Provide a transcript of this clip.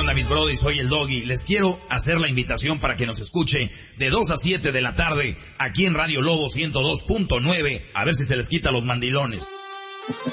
onda, mis brody? Soy el Doggy. Les quiero hacer la invitación para que nos escuche de 2 a 7 de la tarde aquí en Radio Lobo 102.9. A ver si se les quita los mandilones.